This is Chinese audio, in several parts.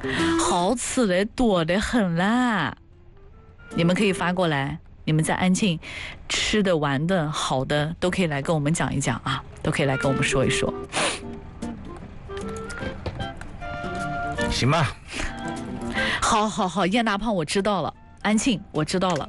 好吃的多得很啦。你们可以发过来，你们在安庆吃的、玩的、好的都可以来跟我们讲一讲啊，都可以来跟我们说一说。 行吧。 好好好，燕大胖我知道了，安庆我知道了。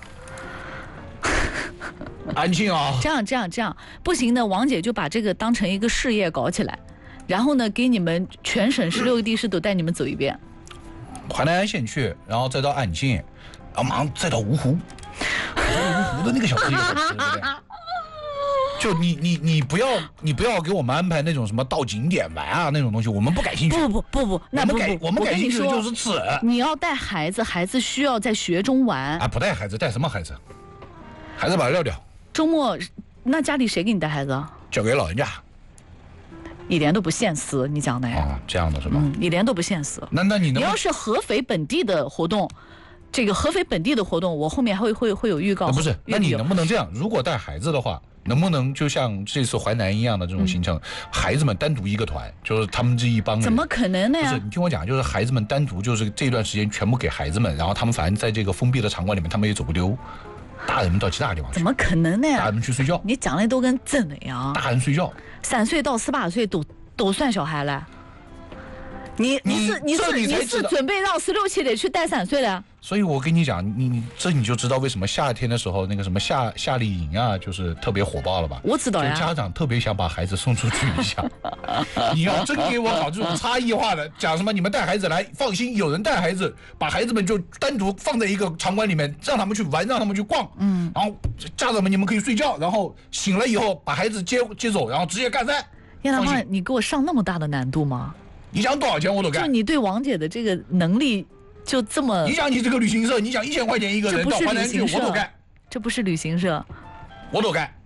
安庆啊， 这样，不行的，王姐就把这个当成一个事业搞起来，然后呢，给你们全省16个地市都带你们走一遍。 淮南县去，然后再到安庆，然后马上再到芜湖。芜湖的那个小吃也好吃，对不对？就你不要给我们安排那种什么到景点玩啊那种东西，我们不感兴趣。 不，那不， 我们感兴趣的就是吃。 你要带孩子，孩子需要在学中玩。 啊，不带孩子，带什么孩子？孩子把他撂掉。 周末，那家里谁给你带孩子？ 交给老人家。 一点都不现实，你讲的呀？ 哦，这样的是吧？ 一点都不现实。 那你要是合肥本地的活动，这个合肥本地的活动，我后面会有预告。 不是，那你能不能这样？如果带孩子的话，能不能就像这次淮南一样的这种行程，孩子们单独一个团，就是他们这一帮人？ 怎么可能呢呀？ 不是，你听我讲，就是孩子们单独，就是这段时间全部给孩子们，然后他们反正在这个封闭的场馆里面，他们也走不丢。大人们到其他地方去。 怎么可能呢呀？ 大人们去睡觉。 你讲的都跟真的一样。 大人睡觉。 3岁到18岁都算小孩了。你是准备让16、17得去带3岁的？ 所以我跟你讲，你就知道为什么夏天的时候那个什么夏令营啊，就是特别火爆了吧？ 我知道呀。 家长特别想把孩子送出去一下。你要真给我搞这种差异化的，讲什么你们带孩子来，放心，有人带孩子，把孩子们就单独放在一个场馆里面，让他们去玩，让他们去逛。然后家长们你们可以睡觉，然后醒了以后把孩子接走，然后直接干赛。 燕大胖，你给我上那么大的难度吗？ 你想多少钱我都干。 就你对王姐的这个能力就这么？ 你想你这个旅行社，你想1000块钱一个人到淮南去，我都干。 这不是旅行社， 我都干。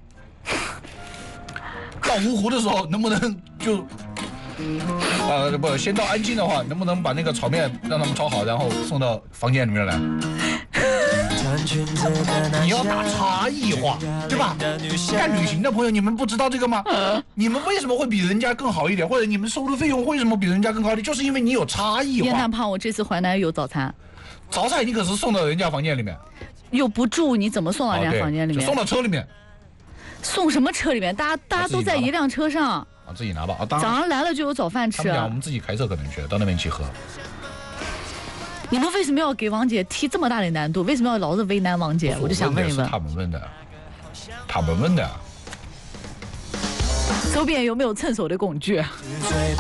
到芜湖的时候，能不能就不先到安庆的话，能不能把那个炒面让他们炒好，然后送到房间里面来？你要打差异化，对吧？干旅行的朋友，你们不知道这个吗？你们为什么会比人家更好一点，或者你们收的费用为什么比人家更高一点？就是因为你有差异化。 燕大胖，我这次淮南有早餐， 早餐你可是送到人家房间里面， 又不住，你怎么送到人家房间里面？ 就送到车里面。 送什么车里面？大家都在一辆车上。 啊，自己拿吧。 早上来了就有早饭吃。 我们自己开车可能去，到那边集合。 你们为什么要给王姐提这么大的难度？为什么要老是为难王姐？我就想问一问。 他们问的。 周边有没有趁手的工具？